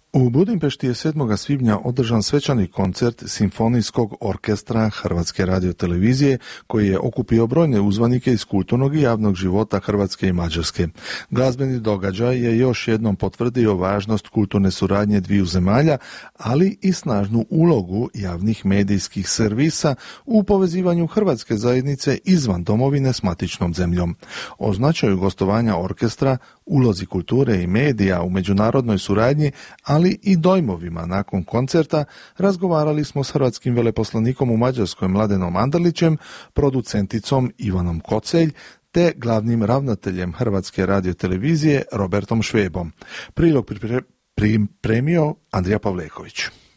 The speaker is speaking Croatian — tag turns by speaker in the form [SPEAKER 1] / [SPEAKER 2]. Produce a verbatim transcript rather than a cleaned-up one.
[SPEAKER 1] U Budimpešti je sedmog svibnja održan svečani koncert Simfonijskog orkestra Hrvatske radiotelevizije koji je okupio brojne uzvanike iz kulturnog i javnog života Hrvatske i Mađarske. Glazbeni događaj je još jednom potvrdio važnost kulturne suradnje dviju zemalja, ali i snažnu ulogu javnih medijskih servisa u povezivanju hrvatske zajednice izvan domovine s matičnom zemljom. O značaju gostovanja orkestra, ulozi kulture i medija u međunarodnoj suradnji, ali i dojmovima nakon koncerta razgovarali smo s hrvatskim veleposlanikom u Mađarskoj Mladenom Andalićem, producenticom Ivanom Kocelj te glavnim ravnateljem Hrvatske radiotelevizije Robertom Švebom. Prilog pripremio Andrija Pavleković.